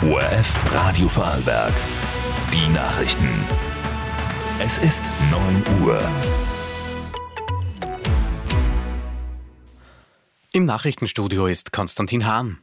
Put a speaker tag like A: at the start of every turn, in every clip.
A: ORF Radio Vorarlberg. Die Nachrichten. Es ist 9 Uhr.
B: Im Nachrichtenstudio ist Konstantin Hahn.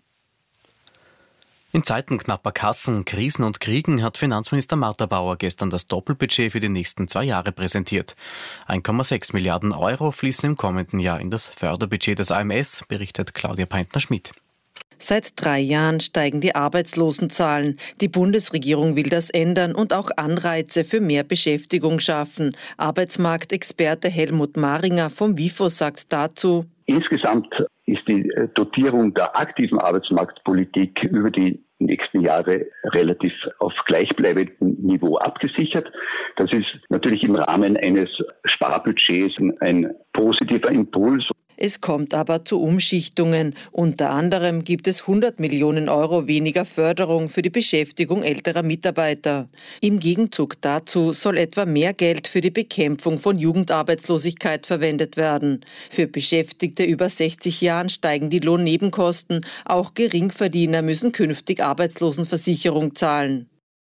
B: In Zeiten knapper Kassen, Krisen und Kriegen hat Finanzminister Martha Bauer gestern das Doppelbudget für die nächsten 2 Jahre präsentiert. 1,6 Milliarden Euro fließen im kommenden Jahr in das Förderbudget des AMS, berichtet Claudia Peintner-Schmidt.
C: Seit 3 Jahren steigen die Arbeitslosenzahlen. Die Bundesregierung will das ändern und auch Anreize für mehr Beschäftigung schaffen. Arbeitsmarktexperte Helmut Maringer vom WIFO sagt dazu:
D: Insgesamt ist die Dotierung der aktiven Arbeitsmarktpolitik über die nächsten Jahre relativ auf gleichbleibendem Niveau abgesichert. Das ist natürlich im Rahmen eines Sparbudgets ein positiver Impuls.
C: Es kommt aber zu Umschichtungen. Unter anderem gibt es 100 Millionen Euro weniger Förderung für die Beschäftigung älterer Mitarbeiter. Im Gegenzug dazu soll etwa mehr Geld für die Bekämpfung von Jugendarbeitslosigkeit verwendet werden. Für Beschäftigte über 60 Jahren steigen die Lohnnebenkosten. Auch Geringverdiener müssen künftig Arbeitslosenversicherung zahlen.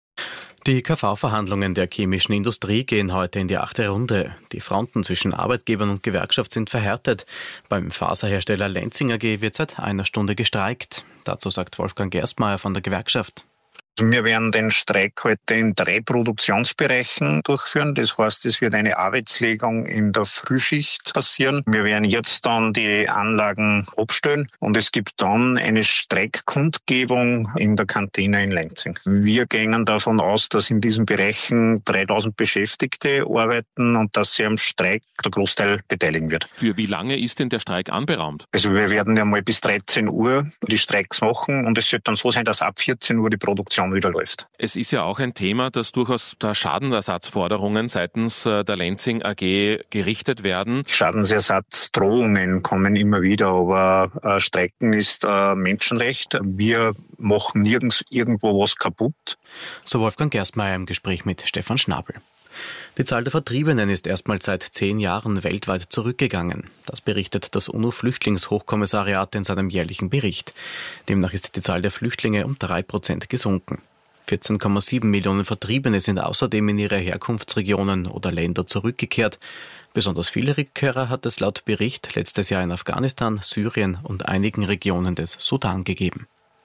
B: Die KV-Verhandlungen der chemischen Industrie gehen heute in die 8. Runde. Die Fronten zwischen Arbeitgebern und Gewerkschaft sind verhärtet. Beim Faserhersteller Lenzing AG wird seit einer Stunde gestreikt. Dazu sagt Wolfgang Gerstmeier von der Gewerkschaft:
E: Wir werden den Streik heute in 3 Produktionsbereichen durchführen. Das heißt, es wird eine Arbeitslegung in der Frühschicht passieren. Wir werden jetzt dann die Anlagen abstellen und es gibt dann eine Streikkundgebung in der Kantine in Lenzing. Wir gehen davon aus, dass in diesen Bereichen 3000 Beschäftigte arbeiten und dass sie am Streik der Großteil beteiligen wird.
F: Für wie lange ist denn der Streik anberaumt?
E: Also wir werden ja mal bis 13 Uhr die Streiks machen und es wird dann so sein, dass ab 14 Uhr die Produktion wieder läuft.
F: Es ist ja auch ein Thema, dass durchaus da Schadenersatzforderungen seitens der Lenzing AG gerichtet werden.
E: Schadensersatzdrohungen kommen immer wieder, aber Streiken ist Menschenrecht. Wir machen nirgends irgendwo was kaputt.
B: So Wolfgang Gerstmeier im Gespräch mit Stefan Schnabel. Die Zahl der Vertriebenen ist erstmals seit 10 Jahren weltweit zurückgegangen. Das berichtet das UNO-Flüchtlingshochkommissariat in seinem jährlichen Bericht. Demnach ist die Zahl der Flüchtlinge um 3% gesunken. 14,7 Millionen Vertriebene sind außerdem in ihre Herkunftsregionen oder Länder zurückgekehrt. Besonders viele Rückkehrer hat es laut Bericht letztes Jahr in Afghanistan, Syrien und einigen Regionen des Sudan gegeben.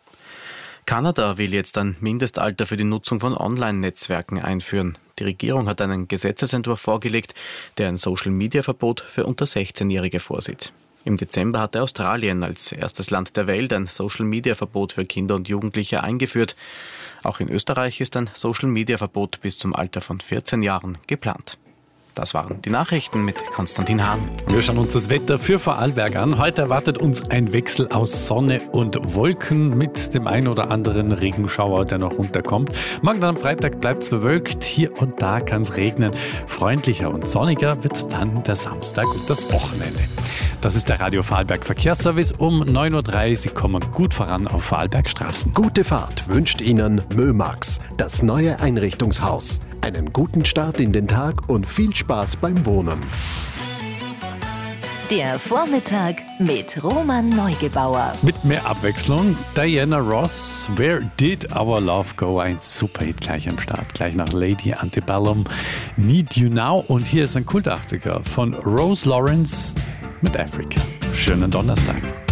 B: Kanada will jetzt ein Mindestalter für die Nutzung von Online-Netzwerken einführen. Die Regierung hat einen Gesetzesentwurf vorgelegt, der ein Social-Media-Verbot für unter 16-Jährige vorsieht. Im Dezember hatte Australien als erstes Land der Welt ein Social-Media-Verbot für Kinder und Jugendliche eingeführt. Auch in Österreich ist ein Social-Media-Verbot bis zum Alter von 14 Jahren geplant. Das waren die Nachrichten mit Konstantin Hahn.
G: Wir schauen uns das Wetter für Vorarlberg an. Heute erwartet uns ein Wechsel aus Sonne und Wolken mit dem ein oder anderen Regenschauer, der noch runterkommt. Morgen dann am Freitag bleibt es bewölkt. Hier und da kann es regnen. Freundlicher und sonniger wird dann der Samstag und das Wochenende. Das ist der Radio Vorarlberg Verkehrsservice um 9.03 Uhr. Sie kommen gut voran auf Vorarlbergstraßen.
H: Gute Fahrt wünscht Ihnen Mömax, das neue Einrichtungshaus. Einen guten Start in den Tag und viel Spaß beim Wohnen.
I: Der Vormittag mit Roman Neugebauer.
G: Mit mehr Abwechslung. Diana Ross, Where Did Our Love Go? Ein Superhit gleich am Start. Gleich nach Lady Antebellum, Need You Now. Und hier ist ein Kult-80er von Rose Lawrence mit Africa. Schönen Donnerstag.